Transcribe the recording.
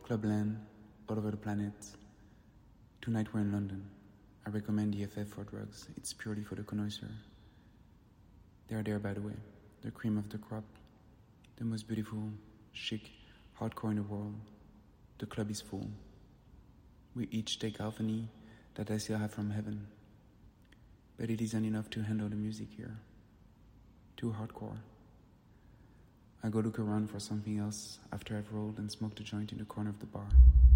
Clubland, all over the planet. Tonight we're in London. I recommend EFF for drugs. It's purely for the connoisseur. They are there, by the way. The cream of the crop. The most beautiful, chic, hardcore in the world. The club is full. We each take half a knee that I still have from heaven. But it isn't enough to handle the music here. Too hardcore. I go look around for something else after I've rolled and smoked a joint in the corner of the bar.